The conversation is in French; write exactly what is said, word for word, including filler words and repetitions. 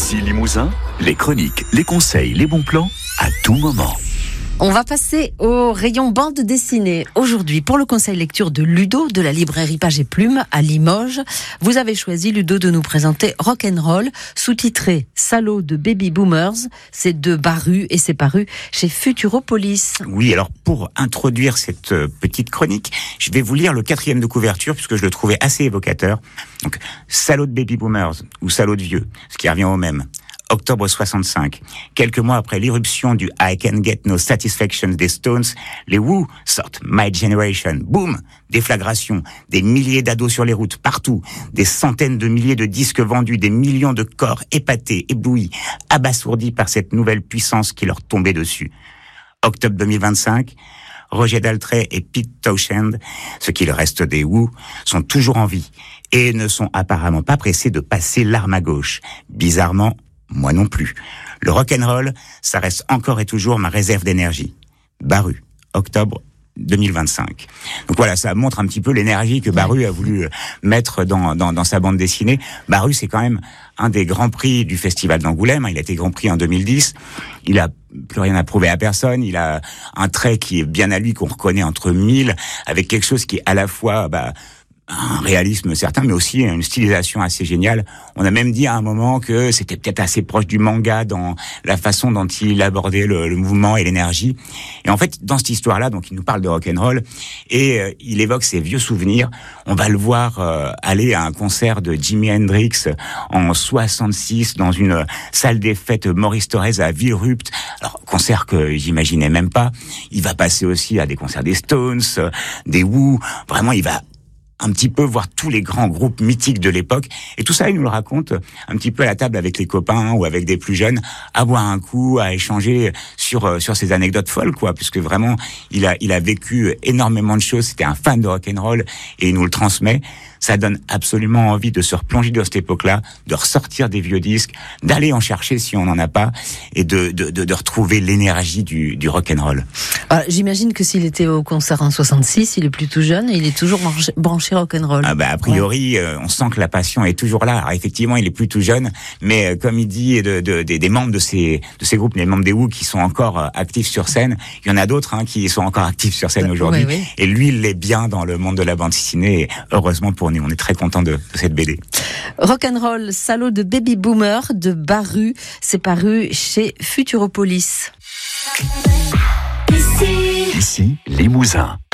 Ici Limousin, les chroniques, les conseils, les bons plans, à tout moment. On va passer au rayon bande dessinée. Aujourd'hui, pour le conseil lecture de Ludo, de la librairie Page et Plume à Limoges, vous avez choisi, Ludo, de nous présenter Rock'n'Roll, sous-titré Salaud de Baby Boomers. C'est de Baru et c'est paru chez Futuropolis. Oui, alors pour introduire cette petite chronique, je vais vous lire le quatrième de couverture puisque je le trouvais assez évocateur. Donc, Salaud de Baby Boomers ou Salaud de vieux, ce qui revient au même. Octobre soixante-cinq. Quelques mois après l'irruption du I Can Get No Satisfaction des Stones, les Who sortent My Generation. Boum! Déflagration. Des milliers d'ados sur les routes, partout. Des centaines de milliers de disques vendus, des millions de corps épatés, éblouis, abasourdis par cette nouvelle puissance qui leur tombait dessus. Octobre deux mille vingt-cinq. Roger Daltrey et Pete Townshend, ce qu'il reste des Who, sont toujours en vie et ne sont apparemment pas pressés de passer l'arme à gauche. Bizarrement, moi non plus. Le rock'n'roll, ça reste encore et toujours ma réserve d'énergie. Baru, octobre deux mille vingt-cinq. Donc voilà, ça montre un petit peu l'énergie que Baru a voulu mettre dans, dans, dans sa bande dessinée. Baru, c'est quand même un des grands prix du Festival d'Angoulême. Il a été grand prix en deux mille dix. Il a plus rien à prouver à personne. Il a un trait qui est bien à lui, qu'on reconnaît entre mille, avec quelque chose qui est à la fois... bah, un réalisme certain, mais aussi une stylisation assez géniale. On a même dit à un moment que c'était peut-être assez proche du manga dans la façon dont il abordait le, le mouvement et l'énergie. Et en fait, dans cette histoire-là, donc il nous parle de rock'n'roll et euh, il évoque ses vieux souvenirs. On va le voir euh, aller à un concert de Jimi Hendrix en soixante-six dans une salle des fêtes Maurice Thorez à Villerupt. Alors, concert que j'imaginais même pas. Il va passer aussi à des concerts des Stones, euh, des Who. Vraiment, il va un petit peu voir tous les grands groupes mythiques de l'époque. Et tout ça, il nous le raconte un petit peu à la table avec les copains ou avec des plus jeunes, à boire un coup, à échanger sur sur ces anecdotes folles, quoi, puisque vraiment, il a il a vécu énormément de choses. C'était un fan de rock'n'roll et il nous le transmet. Ça donne absolument envie de se replonger dans cette époque-là, de ressortir des vieux disques, d'aller en chercher si on n'en a pas, et de, de, de, de retrouver l'énergie du, du rock'n'roll. Alors, j'imagine que s'il était au concert en soixante-six, il est plutôt jeune et il est toujours branché, branché rock'n'roll. Ah bah, a priori, ouais. euh, on sent que la passion est toujours là. Alors, effectivement, il est plutôt jeune, mais euh, comme il dit, de, de, de, des membres de ces, de ces groupes, les membres des Who qui sont encore euh, actifs sur scène, il y en a d'autres hein, qui sont encore actifs sur scène aujourd'hui. Oui, oui. Et lui, il l'est bien dans le monde de la bande dessinée, et heureusement pour nous. On est très content de, de cette B D. Rock'n'Roll, Salaud de Baby Boomer de Baru, c'est paru chez Futuropolis. Ici, Ici Limousin.